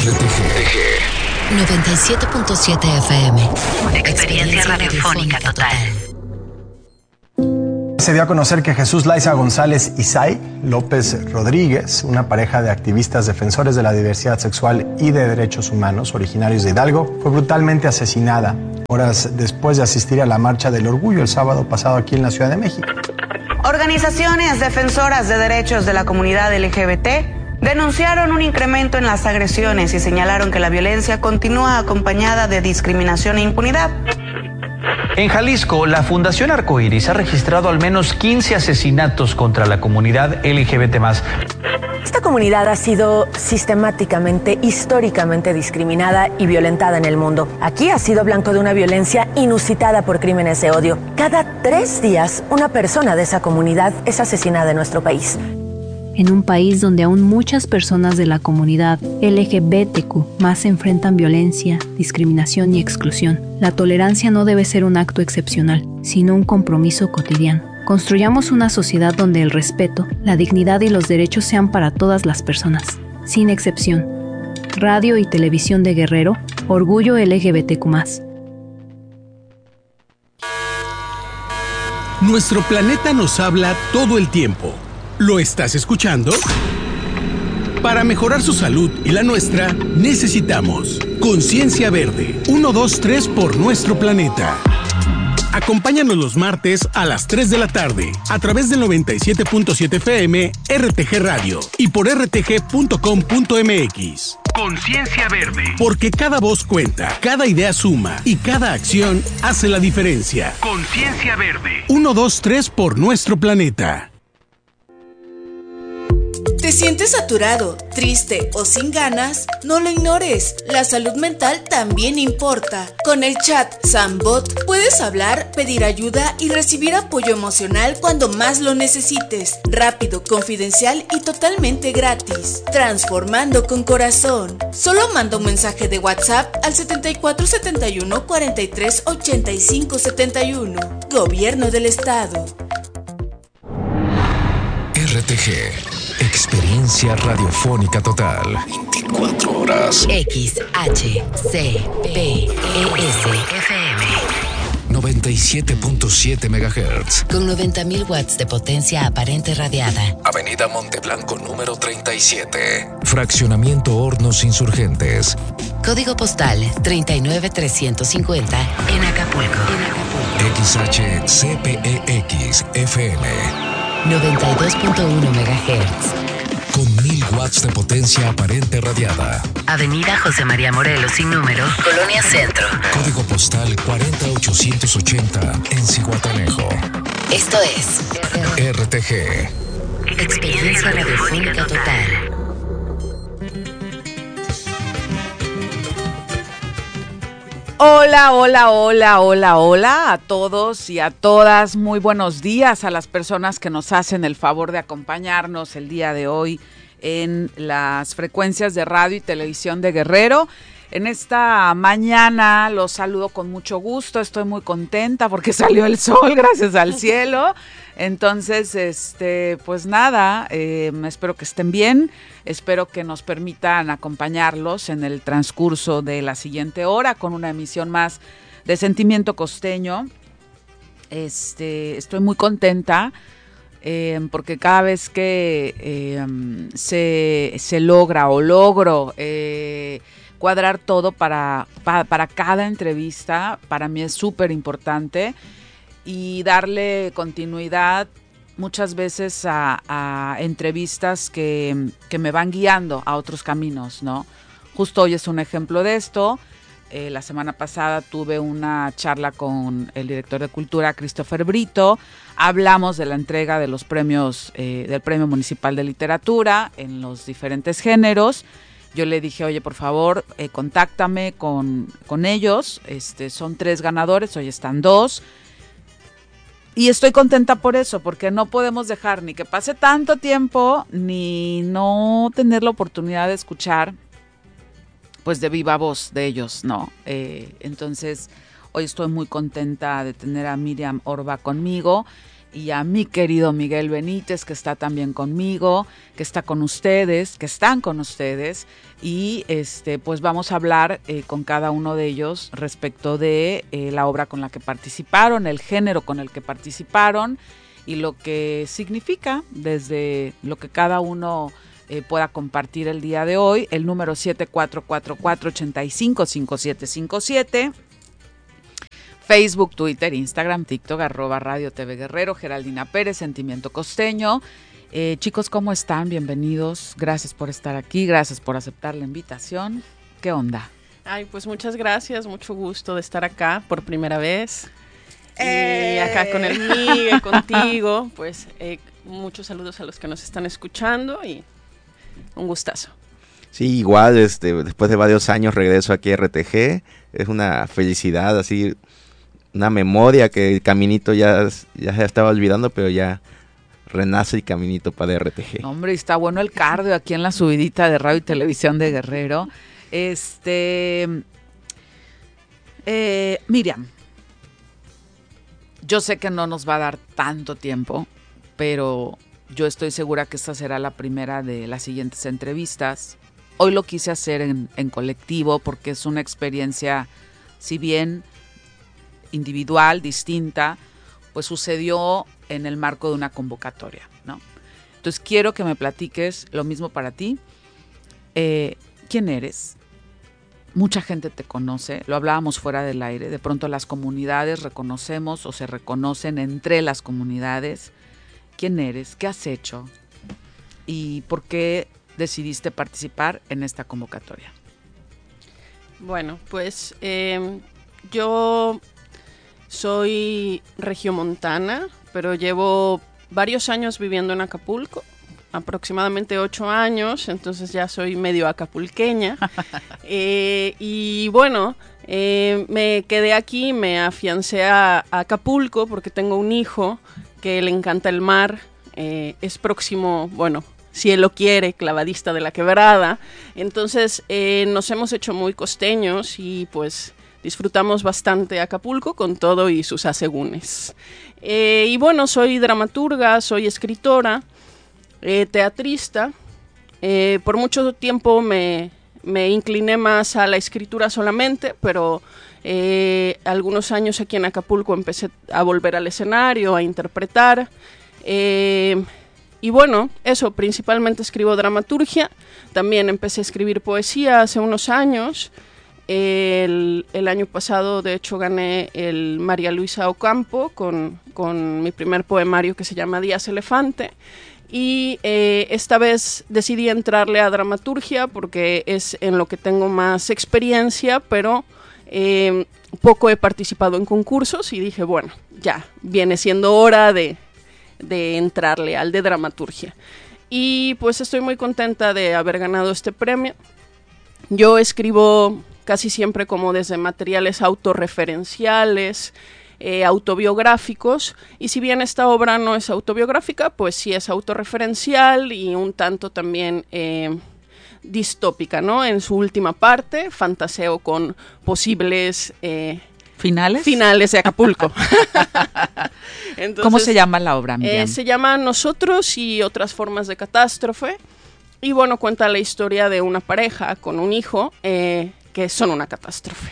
RTG 97.7 FM. Experiencia radiofónica total. Se dio a conocer que Jesús Laiza González y Say López Rodríguez, una pareja de activistas defensores de la diversidad sexual y de derechos humanos originarios de Hidalgo, fue brutalmente asesinada horas después de asistir a la Marcha del Orgullo el sábado pasado aquí en la Ciudad de México. Organizaciones defensoras de derechos de la comunidad LGBT denunciaron un incremento en las agresiones y señalaron que la violencia continúa acompañada de discriminación e impunidad. En Jalisco, la Fundación Arcoíris ha registrado al menos 15 asesinatos contra la comunidad LGBT+. Esta comunidad ha sido sistemáticamente, históricamente discriminada y violentada en el mundo. Aquí ha sido blanco de una violencia inusitada por crímenes de odio. Cada 3 días, una persona de esa comunidad es asesinada en nuestro país. En un país donde aún muchas personas de la comunidad LGBTQ más enfrentan violencia, discriminación y exclusión, la tolerancia no debe ser un acto excepcional, sino un compromiso cotidiano. Construyamos una sociedad donde el respeto, la dignidad y los derechos sean para todas las personas, sin excepción. Radio y Televisión de Guerrero, Orgullo LGBTQ+. Nuestro planeta nos habla todo el tiempo. ¿Lo estás escuchando? Para mejorar su salud y la nuestra, necesitamos Conciencia Verde. 1, 2, 3 por nuestro planeta. Acompáñanos los martes a las 3 de la tarde a través del 97.7 FM RTG Radio y por rtg.com.mx. Conciencia Verde. Porque cada voz cuenta, cada idea suma y cada acción hace la diferencia. Conciencia Verde. 1, 2, 3 por nuestro planeta. ¿Te sientes saturado, triste o sin ganas? No lo ignores, la salud mental también importa. Con el chat Sambot puedes hablar, pedir ayuda y recibir apoyo emocional cuando más lo necesites. Rápido, confidencial y totalmente gratis. Transformando con corazón. Solo manda un mensaje de WhatsApp al 7471 43 85 71. Gobierno del Estado. RTG, experiencia radiofónica total. 24 horas. XHCPES FM 97.7 MHz. Con 90.000 watts de potencia aparente radiada. Avenida Monteblanco número 37. Fraccionamiento Hornos Insurgentes. Código postal 39350 en Acapulco. XHCPEX FM 92.1 MHz. Con 1000 watts de potencia aparente radiada. Avenida José María Morelos sin número, Colonia Centro. Código postal 40880 en Zihuatanejo. Esto es RTG. Experiencia radiofónica total. Hola a todos y a todas. Muy buenos días a las personas que nos hacen el favor de acompañarnos el día de hoy en las frecuencias de radio y televisión de Guerrero. En esta mañana los saludo con mucho gusto, estoy muy contenta porque salió el sol, gracias al cielo. Entonces, pues nada, espero que estén bien, espero que nos permitan acompañarlos en el transcurso de la siguiente hora con una emisión más de Sentimiento Costeño. Estoy muy contenta porque cada vez que se logra o logro cuadrar todo para cada entrevista, para mí es súper importante y darle continuidad muchas veces a entrevistas que me van guiando a otros caminos, ¿no? Justo hoy es un ejemplo de esto. La semana pasada tuve una charla con el director de Cultura, Christopher Brito. Hablamos de la entrega de los premios, del Premio Municipal de Literatura en los diferentes géneros. Yo le dije, oye, por favor, contáctame con ellos. Son 3 ganadores, hoy están 2. Y estoy contenta por eso, porque no podemos dejar ni que pase tanto tiempo, ni no tener la oportunidad de escuchar, pues de viva voz de ellos, ¿no? Entonces, hoy estoy muy contenta de tener a Miriam Orba conmigo. y a mi querido Miguel Benítez, que está también conmigo, que está con ustedes, que están con ustedes, y pues vamos a hablar con cada uno de ellos respecto de la obra con la que participaron, el género con el que participaron y lo que significa desde lo que cada uno pueda compartir el día de hoy. El número 7444-855757. Facebook, Twitter, Instagram, TikTok, @Radio TV Guerrero, Geraldina Pérez, Sentimiento Costeño. Chicos, ¿cómo están? Bienvenidos. Gracias por estar aquí, gracias por aceptar la invitación. ¿Qué onda? Ay, pues muchas gracias, mucho gusto de estar acá por primera vez. Y acá con el Miguel, contigo, pues muchos saludos a los que nos están escuchando y un gustazo. Sí, igual, después de varios años regreso aquí a RTG, es una felicidad, así, una memoria que el Caminito ya se estaba olvidando, pero ya renace el Caminito para RTG. Hombre, está bueno el cardio aquí en la subidita de Radio y Televisión de Guerrero. Miriam, yo sé que no nos va a dar tanto tiempo, pero yo estoy segura que esta será la primera de las siguientes entrevistas. Hoy lo quise hacer en colectivo porque es una experiencia, si bien individual, distinta, pues sucedió en el marco de una convocatoria, ¿no? Entonces quiero que me platiques, lo mismo para ti, ¿quién eres? Mucha gente te conoce, lo hablábamos fuera del aire, de pronto las comunidades reconocemos o se reconocen entre las comunidades. ¿Quién eres? ¿Qué has hecho? ¿Y por qué decidiste participar en esta convocatoria? Bueno, pues yo soy regiomontana, pero llevo varios años viviendo en Acapulco, aproximadamente 8 años, entonces ya soy medio acapulqueña. Y bueno, me quedé aquí, me afiancé a Acapulco porque tengo un hijo que le encanta el mar, es próximo, bueno, si él lo quiere, clavadista de la Quebrada. Entonces nos hemos hecho muy costeños y pues disfrutamos bastante Acapulco con todo y sus asegúnes. Y bueno, soy dramaturga, soy escritora, teatrista. Por mucho tiempo me incliné más a la escritura solamente, pero algunos años aquí en Acapulco empecé a volver al escenario, a interpretar. Y bueno, eso, principalmente escribo dramaturgia. También empecé a escribir poesía hace unos años. El año pasado, de hecho, gané el María Luisa Ocampo con mi primer poemario que se llama Días Elefante. Y esta vez decidí entrarle a dramaturgia porque es en lo que tengo más experiencia, pero poco he participado en concursos y dije, bueno, ya viene siendo hora de entrarle al de dramaturgia. Y pues estoy muy contenta de haber ganado este premio. Yo escribo casi siempre como desde materiales autorreferenciales, autobiográficos, y si bien esta obra no es autobiográfica, pues sí es autorreferencial y un tanto también distópica, ¿no? En su última parte, fantaseo con posibles finales de Acapulco. Entonces, ¿cómo se llama la obra, Miriam? Se llama Nosotros y otras formas de catástrofe, y bueno, cuenta la historia de una pareja con un hijo que son una catástrofe.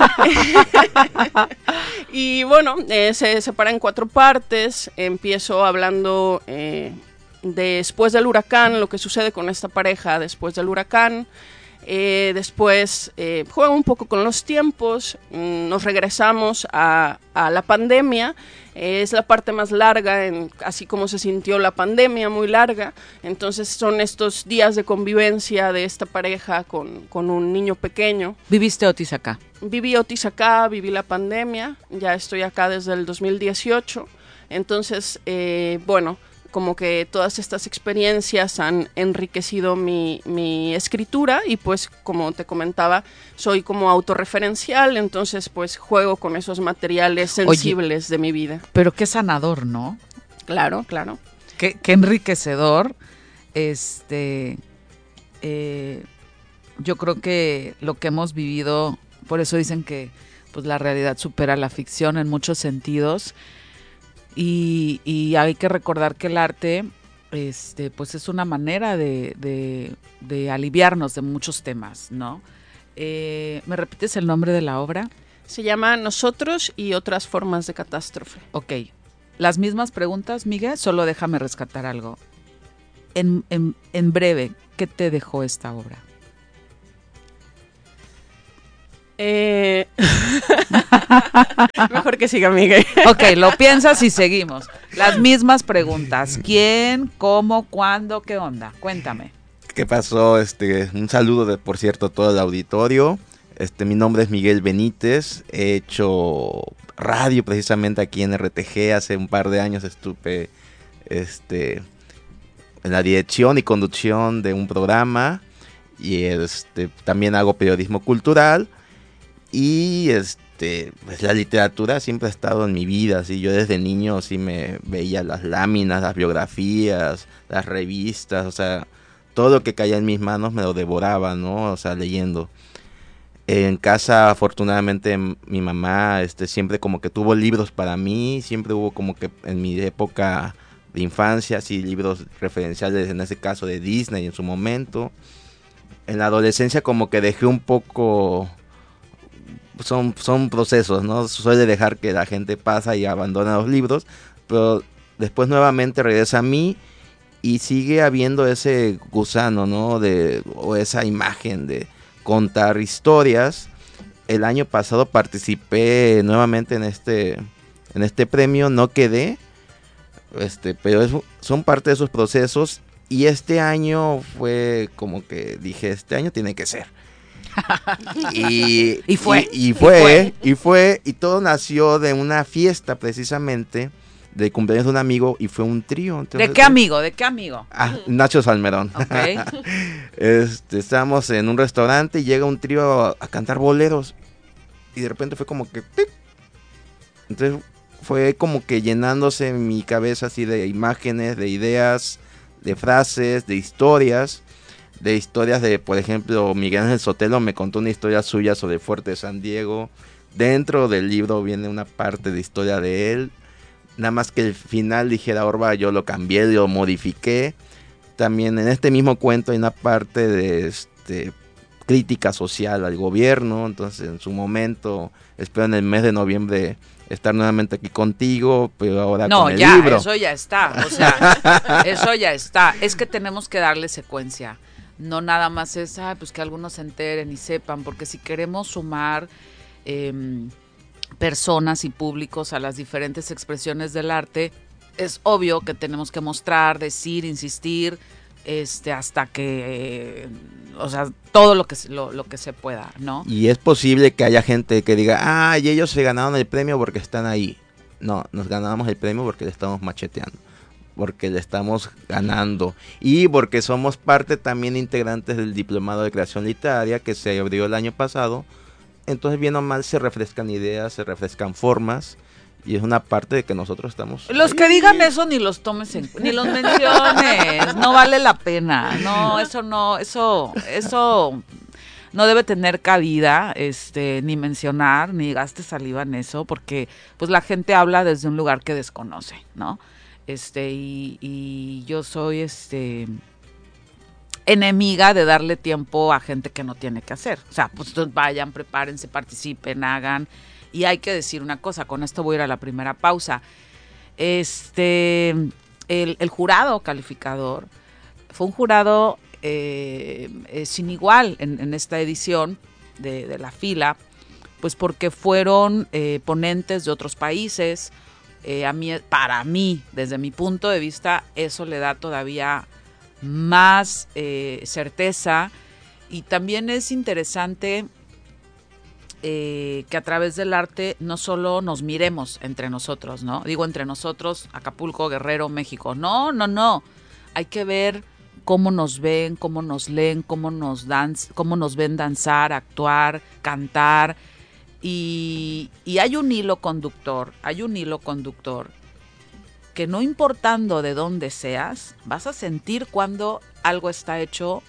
Y bueno, se separa en 4 partes. Empiezo hablando después del huracán, lo que sucede con esta pareja después del huracán. Después juego un poco con los tiempos, nos regresamos a la pandemia. Es la parte más larga, así como se sintió la pandemia, muy larga. Entonces son estos días de convivencia de esta pareja con un niño pequeño. ¿Viviste Otis acá? Viví Otis acá, viví la pandemia, ya estoy acá desde el 2018. Entonces, bueno, como que todas estas experiencias han enriquecido mi escritura y pues como te comentaba, soy como autorreferencial, entonces pues juego con esos materiales sensibles de mi vida. Pero qué sanador, ¿no? Claro, claro. Qué enriquecedor. Yo creo que lo que hemos vivido, por eso dicen que pues la realidad supera la ficción en muchos sentidos. Y hay que recordar que el arte pues es una manera de aliviarnos de muchos temas, ¿no? ¿Me repites el nombre de la obra? Se llama Nosotros y otras formas de catástrofe. Ok. Las mismas preguntas, Miguel, solo déjame rescatar algo. En breve, ¿qué te dejó esta obra? Mejor que siga Miguel. Ok, lo piensas y seguimos. Las mismas preguntas. ¿Quién, cómo, cuándo, qué onda? Cuéntame. ¿Qué pasó? Un saludo, por cierto, a todo el auditorio. Mi nombre es Miguel Benítez. He hecho radio precisamente aquí en RTG. Hace un par de años estuve en la dirección y conducción de un programa. Y también hago periodismo cultural. Y pues la literatura siempre ha estado en mi vida, ¿sí? Yo desde niño sí me veía las láminas, las biografías, las revistas, o sea, todo lo que caía en mis manos me lo devoraba, ¿no? O sea, leyendo. En casa, afortunadamente, mi mamá siempre como que tuvo libros para mí, siempre hubo como que en mi época de infancia, sí, libros referenciales, en ese caso de Disney en su momento. En la adolescencia como que dejé un poco... Son procesos, ¿no? Suele dejar que la gente pasa y abandona los libros, pero después nuevamente regresa a mí y sigue habiendo ese gusano, ¿no? O esa imagen de contar historias. El año pasado participé nuevamente en este premio, no quedé, pero son parte de esos procesos, y este año fue como que dije, este año tiene que ser. Y fue, y todo nació de una fiesta precisamente de cumpleaños de un amigo, y fue un trío. Entonces, ¿De qué amigo? Nacho Salmerón. Okay. Estábamos en un restaurante y llega un trío a cantar boleros, y de repente fue como que ¡pip! Entonces fue como que llenándose mi cabeza así de imágenes, de ideas, de frases, de historias, por ejemplo, Miguel Ángel Sotelo me contó una historia suya sobre el Fuerte de San Diego. Dentro del libro viene una parte de historia de él. Nada más que el final, dijera Orba, yo lo cambié, lo modifiqué. También en este mismo cuento hay una parte de crítica social al gobierno. Entonces, en su momento, espero en el mes de noviembre estar nuevamente aquí contigo, pero ahora con el libro. No, eso ya está, o sea, eso ya está. Es que tenemos que darle secuencia. No nada más es, pues que algunos se enteren y sepan, porque si queremos sumar personas y públicos a las diferentes expresiones del arte, es obvio que tenemos que mostrar, decir, insistir, hasta que, o sea, todo lo que se pueda, ¿no? Y es posible que haya gente que diga, y ellos se ganaron el premio porque están ahí. No, nos ganamos el premio porque le estamos macheteando, porque le estamos ganando, y porque somos parte también integrantes del Diplomado de Creación Literaria que se abrió el año pasado. Entonces, bien o mal, se refrescan ideas, se refrescan formas, y es una parte de que nosotros estamos... Los que digan eso ni los tomes ni los menciones, no vale la pena, no, eso no debe tener cabida, ni mencionar, ni gastes saliva en eso, porque pues la gente habla desde un lugar que desconoce, ¿no? Y yo soy enemiga de darle tiempo a gente que no tiene que hacer. O sea, pues vayan, prepárense, participen, hagan. Y hay que decir una cosa, con esto voy a ir a la primera pausa. El jurado calificador fue un jurado sin igual en esta edición de la fila, pues porque fueron ponentes de otros países. Para mí, desde mi punto de vista, eso le da todavía más certeza, y también es interesante que a través del arte no solo nos miremos entre nosotros, ¿no? Digo entre nosotros, Acapulco, Guerrero, México. No. Hay que ver cómo nos ven, cómo nos leen, cómo nos ven danzar, actuar, cantar. Y hay un hilo conductor que, no importando de dónde seas, vas a sentir cuando algo está hecho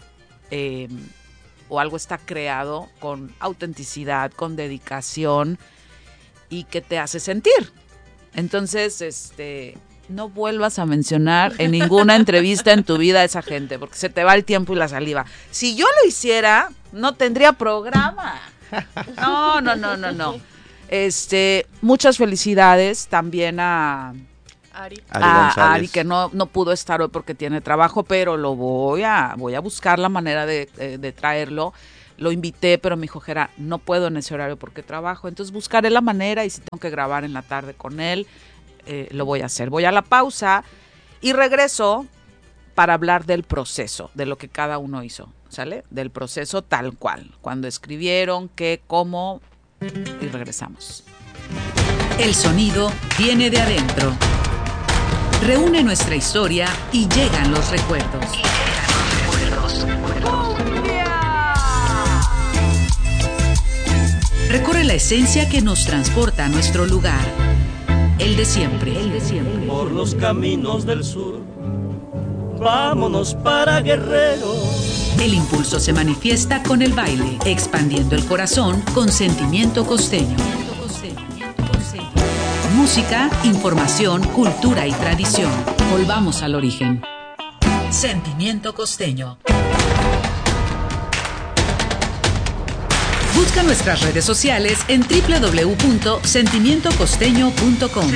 o algo está creado con autenticidad, con dedicación, y que te hace sentir. Entonces, no vuelvas a mencionar en ninguna entrevista en tu vida a esa gente, porque se te va el tiempo y la saliva. Si yo lo hiciera, no tendría programa. No. Muchas felicidades también a Ari, que no pudo estar hoy porque tiene trabajo, pero lo voy a buscar la manera de traerlo. Lo invité, pero me dijo, Jera, no puedo en ese horario porque trabajo. Entonces buscaré la manera, y si tengo que grabar en la tarde con él, lo voy a hacer. Voy a la pausa y regreso para hablar del proceso, de lo que cada uno hizo, ¿sale? Del proceso tal cual, cuando escribieron, qué, cómo, y regresamos. El sonido viene de adentro. Reúne nuestra historia y llegan los recuerdos. Recorre la esencia que nos transporta a nuestro lugar. El de siempre. Por los caminos del sur, vámonos para Guerrero. El impulso se manifiesta con el baile, expandiendo el corazón con sentimiento costeño. Música, información, cultura y tradición. Volvamos al origen. Sentimiento costeño. Busca nuestras redes sociales en www.sentimientocosteño.com.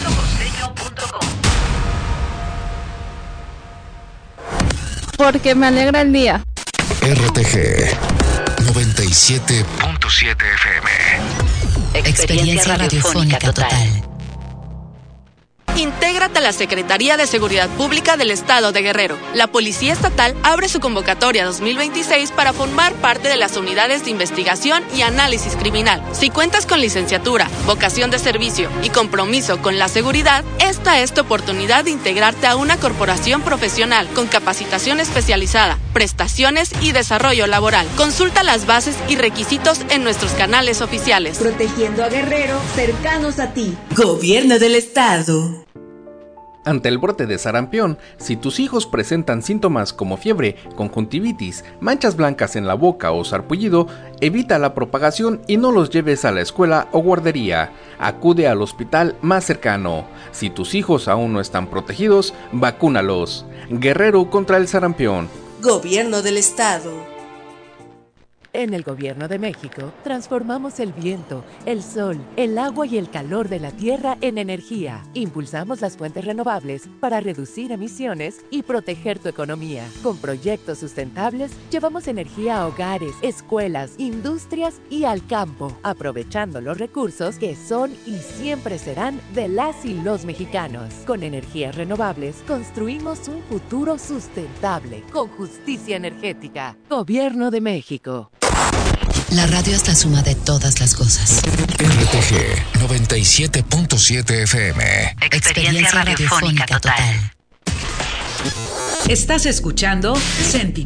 Porque me alegra el día. RTG 97.7 FM. Experiencia radiofónica total. Intégrate a la Secretaría de Seguridad Pública del Estado de Guerrero. La Policía Estatal abre su convocatoria 2026 para formar parte de las unidades de investigación y análisis criminal. Si cuentas con licenciatura, vocación de servicio y compromiso con la seguridad, esta es tu oportunidad de integrarte a una corporación profesional con capacitación especializada, prestaciones y desarrollo laboral. Consulta las bases y requisitos en nuestros canales oficiales. Protegiendo a Guerrero, cercanos a ti. Gobierno del Estado. Ante el brote de sarampión, si tus hijos presentan síntomas como fiebre, conjuntivitis, manchas blancas en la boca o sarpullido, evita la propagación y no los lleves a la escuela o guardería. Acude al hospital más cercano. Si tus hijos aún no están protegidos, vacúnalos. Guerrero contra el sarampión. Gobierno del Estado. En el Gobierno de México, transformamos el viento, el sol, el agua y el calor de la tierra en energía. Impulsamos las fuentes renovables para reducir emisiones y proteger tu economía. Con proyectos sustentables, llevamos energía a hogares, escuelas, industrias y al campo, aprovechando los recursos que son y siempre serán de las y los mexicanos. Con energías renovables, construimos un futuro sustentable, con justicia energética. Gobierno de México. La radio es la suma de todas las cosas. RTG 97.7 FM. Experiencia radiofónica total. Estás escuchando Sentimiento.